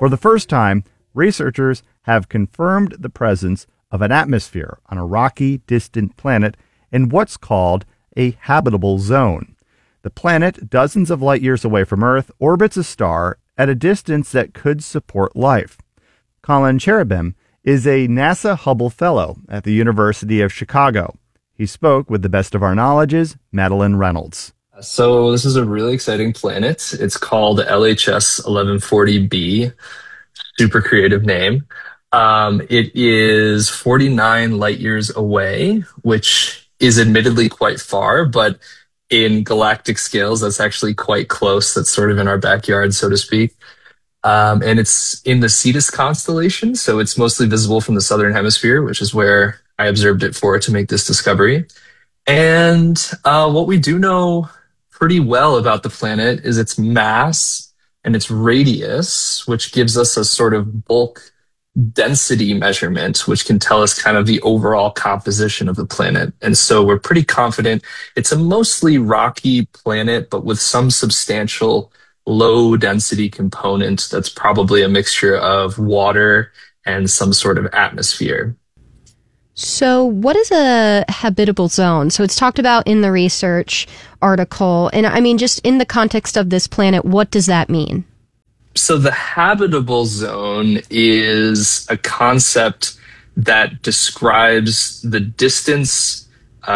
For the first time, researchers have confirmed the presence of an atmosphere on a rocky, distant planet in what's called a habitable zone. The planet, dozens of light years away from Earth, orbits a star at a distance that could support life. Colin Cherubim is a NASA Hubble Fellow at the University of Chicago. He spoke with the best of our knowledge's Madeline Reynolds. So this is a really exciting planet. It's called LHS 1140b, super creative name. It is 49 light years away, which is admittedly quite far, but in galactic scales, that's actually quite close. That's sort of in our backyard, so to speak. And it's in the Cetus constellation, so it's mostly visible from the southern hemisphere, which is where I observed it for to make this discovery. And what we do know pretty well about the planet is its mass and its radius, which gives us a sort of bulk density measurement, which can tell us kind of the overall composition of the planet. And so we're pretty confident it's a mostly rocky planet, but with some substantial low density component that's probably a mixture of water and some sort of atmosphere. So what is a habitable zone? So it's talked about in the research article. And I mean, just in the context of this planet, what does that mean? So the habitable zone is a concept that describes the distance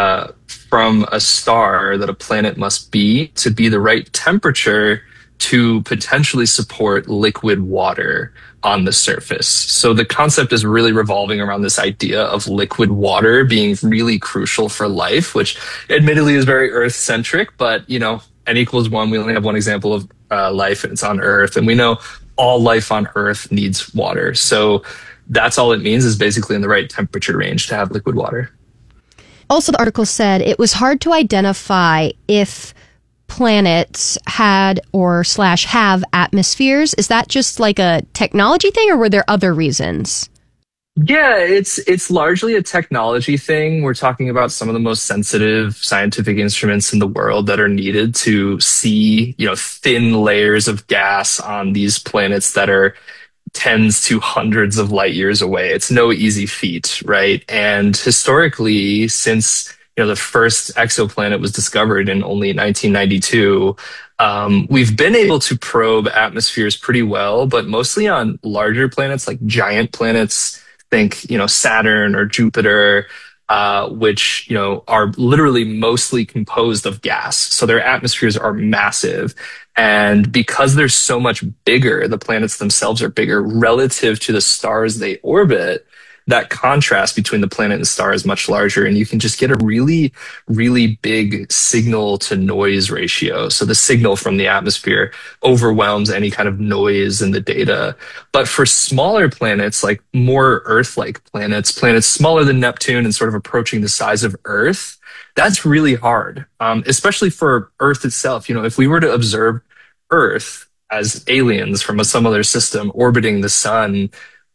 from a star that a planet must be to be the right temperature to potentially support liquid water on the surface. So the concept is really revolving around this idea of liquid water being really crucial for life, which admittedly is very Earth-centric, but, you know, n=1, we only have one example of life, and it's on Earth. And we know all life on Earth needs water. So that's all it means, is basically in the right temperature range to have liquid water. Also, the article said it was hard to identify if planets had or / have atmospheres. Is that just like a technology thing, or were there other reasons? Yeah, it's largely a technology thing. We're talking about some of the most sensitive scientific instruments in the world that are needed to see, you know, thin layers of gas on these planets that are tens to hundreds of light years away. It's no easy feat, right? And historically, since the first exoplanet was discovered in only 1992. We've been able to probe atmospheres pretty well, but mostly on larger planets, like giant planets. Think, Saturn or Jupiter, which, are literally mostly composed of gas. So their atmospheres are massive. And because they're so much bigger, the planets themselves are bigger relative to the stars they orbit. That contrast between the planet and the star is much larger, and you can just get a really, really big signal to noise ratio. So the signal from the atmosphere overwhelms any kind of noise in the data. But for smaller planets, like more Earth-like planets smaller than Neptune and sort of approaching the size of Earth, that's really hard, especially for Earth itself. If we were to observe Earth as aliens from some other system orbiting the sun,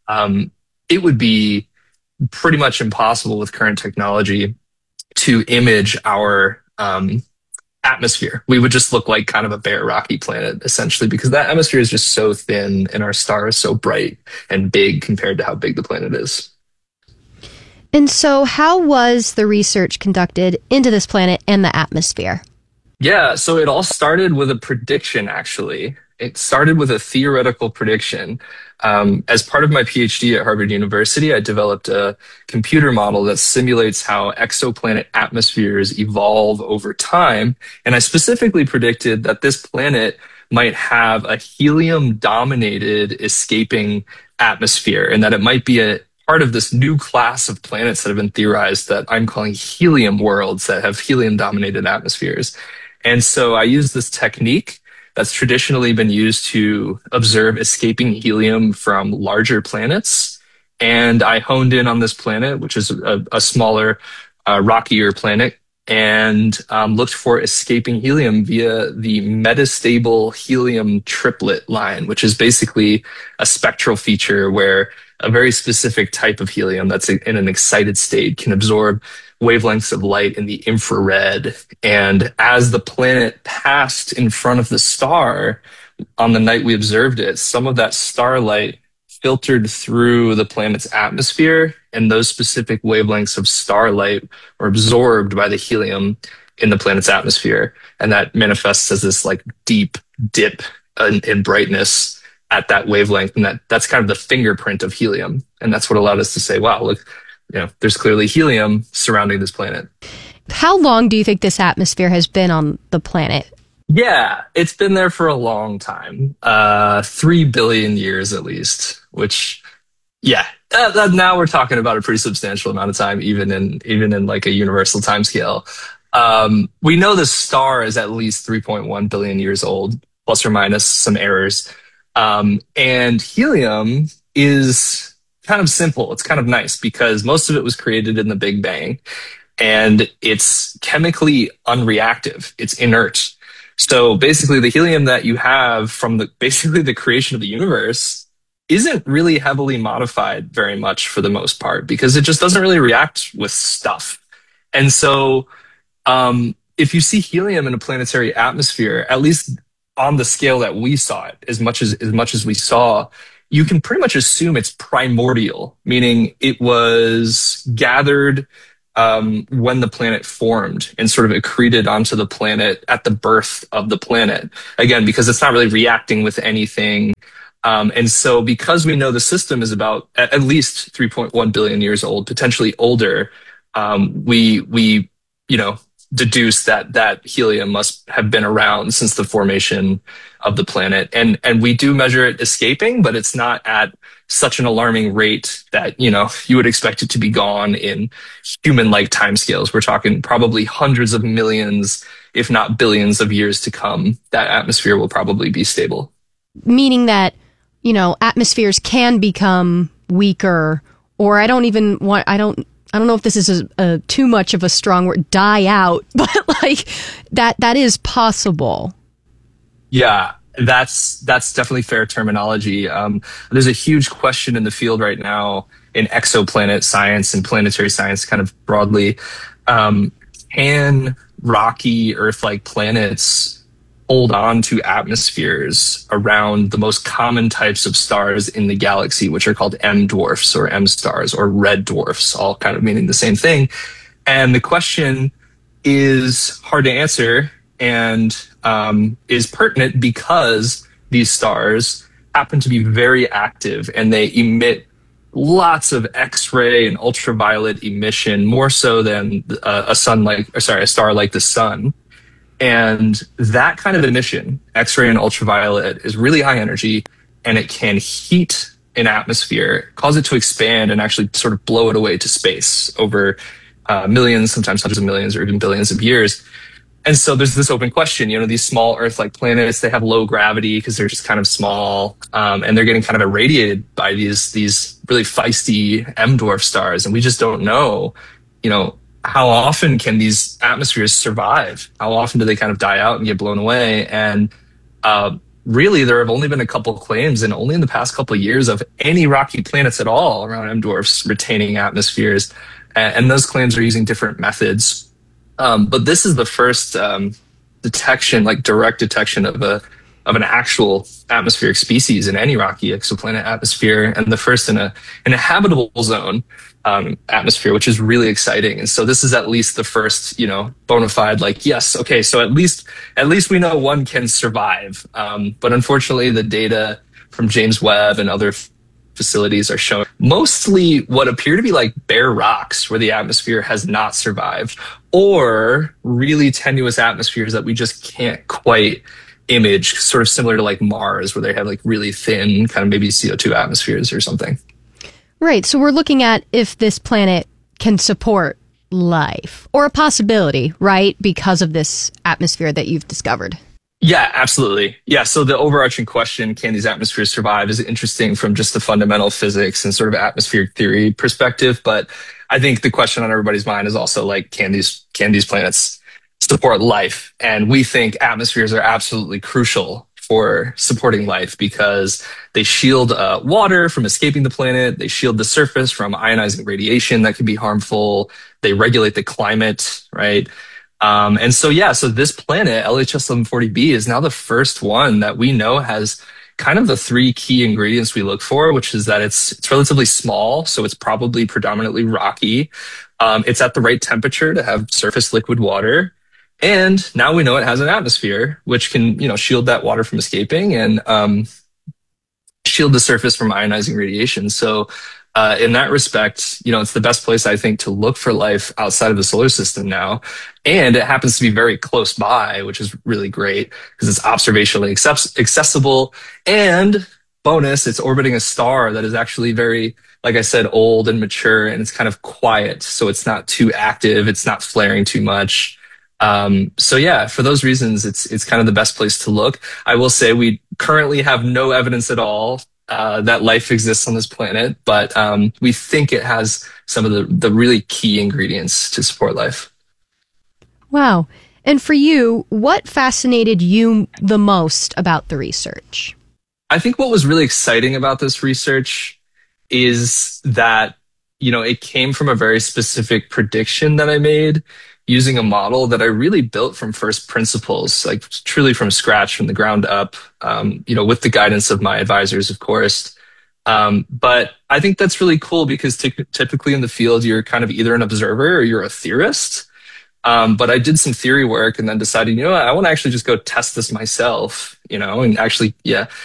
it would be pretty much impossible with current technology to image our atmosphere. We would just look like kind of a bare rocky planet, essentially, because that atmosphere is just so thin and our star is so bright and big compared to how big the planet is. And so how was the research conducted into this planet and the atmosphere? Yeah, so it all started with a prediction, actually. It started with a theoretical prediction. As part of my PhD at Harvard University, I developed a computer model that simulates how exoplanet atmospheres evolve over time. And I specifically predicted that this planet might have a helium-dominated escaping atmosphere, and that it might be a part of this new class of planets that have been theorized that I'm calling helium worlds that have helium-dominated atmospheres. And so I used this technique that's traditionally been used to observe escaping helium from larger planets. And I honed in on this planet, which is a smaller, rockier planet, and looked for escaping helium via the metastable helium triplet line, which is basically a spectral feature where a very specific type of helium that's in an excited state can absorb wavelengths of light in the infrared. And as the planet passed in front of the star, on the night we observed it, some of that starlight filtered through the planet's atmosphere, and those specific wavelengths of starlight were absorbed by the helium in the planet's atmosphere. And that manifests as this like deep dip in brightness at that wavelength. And that's kind of the fingerprint of helium. And that's what allowed us to say, wow, look, there's clearly helium surrounding this planet. How long do you think this atmosphere has been on the planet? Yeah, it's been there for a long time, 3 billion years at least, which, yeah, now we're talking about a pretty substantial amount of time, even in like a universal timescale. We know the star is at least 3.1 billion years old, plus or minus some errors. And helium is kind of simple. It's kind of nice because most of it was created in the Big Bang, and it's chemically unreactive. It's inert. So basically the helium that you have from basically the creation of the universe isn't really heavily modified very much for the most part because it just doesn't really react with stuff. And so if you see helium in a planetary atmosphere, at least on the scale that we saw it, as much as we saw, you can pretty much assume it's primordial, meaning it was gathered when the planet formed and sort of accreted onto the planet at the birth of the planet. Again, because it's not really reacting with anything. And so because we know the system is about at least 3.1 billion years old, potentially older, we deduce that helium must have been around since the formation of the planet. And we do measure it escaping, but it's not at such an alarming rate that, you would expect it to be gone in human-like timescales. We're talking probably hundreds of millions, if not billions of years to come. That atmosphere will probably be stable. Meaning that, atmospheres can become weaker, or I don't know if this is too much of a strong word, die out, but like that is possible. Yeah, that's definitely fair terminology. There's a huge question in the field right now in exoplanet science and planetary science kind of broadly. Can rocky Earth-like planets hold on to atmospheres around the most common types of stars in the galaxy, which are called M dwarfs or M stars or red dwarfs, all kind of meaning the same thing? And the question is hard to answer and is pertinent because these stars happen to be very active and they emit lots of X-ray and ultraviolet emission, more so than a star like the sun. And that kind of emission, X-ray and ultraviolet, is really high energy, and it can heat an atmosphere, cause it to expand, and actually sort of blow it away to space over millions, sometimes hundreds of millions, or even billions of years. And so there's this open question, these small Earth-like planets, they have low gravity because they're just kind of small, and they're getting kind of irradiated by these really feisty M-dwarf stars, and we just don't know, how often can these atmospheres survive? How often do they kind of die out and get blown away? And really, there have only been a couple claims, and only in the past couple of years, of any rocky planets at all around M dwarfs retaining atmospheres. And those claims are using different methods. But this is the first detection, like direct detection of an actual atmospheric species in any rocky exoplanet atmosphere, and the first in a habitable zone atmosphere, which is really exciting. And so this is at least the first, bona fide, like, yes, okay, so at least we know one can survive. But unfortunately, the data from James Webb and other facilities are showing mostly what appear to be like bare rocks where the atmosphere has not survived, or really tenuous atmospheres that we just can't quite image, sort of similar to like Mars, where they have like really thin kind of maybe CO2 atmospheres or something. Right. So we're looking at if this planet can support life, or a possibility, right? Because of this atmosphere that you've discovered. Yeah, absolutely. Yeah. So the overarching question, can these atmospheres survive, is interesting from just the fundamental physics and sort of atmospheric theory perspective. But I think the question on everybody's mind is also like, can these planets support life? And we think atmospheres are absolutely crucial for supporting life because they shield water from escaping the planet. They shield the surface from ionizing radiation that can be harmful. They regulate the climate, right? And so, yeah, so this planet, LHS 1140b, is now the first one that we know has kind of the three key ingredients we look for, which is that it's relatively small, so it's probably predominantly rocky. It's at the right temperature to have surface liquid water. And now we know it has an atmosphere, which can, shield that water from escaping and shield the surface from ionizing radiation. So in that respect, it's the best place, I think, to look for life outside of the solar system now. And it happens to be very close by, which is really great because it's observationally accessible. And bonus, it's orbiting a star that is actually very, like I said, old and mature, and it's kind of quiet. So it's not too active. It's not flaring too much. So yeah, for those reasons, it's kind of the best place to look. I will say we currently have no evidence at all that life exists on this planet, but we think it has some of the really key ingredients to support life. Wow. And for you, what fascinated you the most about the research? I think what was really exciting about this research is that, it came from a very specific prediction that I made using a model that I really built from first principles, like truly from scratch, from the ground up, with the guidance of my advisors, of course. But I think that's really cool because typically in the field, you're kind of either an observer or you're a theorist. But I did some theory work and then decided, I want to actually just go test this myself, and actually,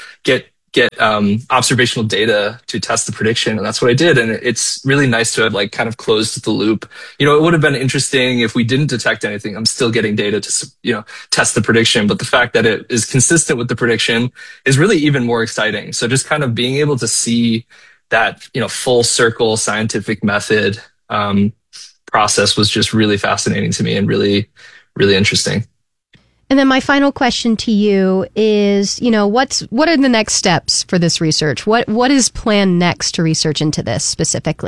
get observational data to test the prediction. And that's what I did. And it's really nice to have kind of closed the loop. It would have been interesting if we didn't detect anything. I'm still getting data to, test the prediction. But the fact that it is consistent with the prediction is really even more exciting. So just kind of being able to see that, full circle scientific method, process was just really fascinating to me and really, really interesting. And then my final question to you is, what are the next steps for this research? What is planned next to research into this specifically?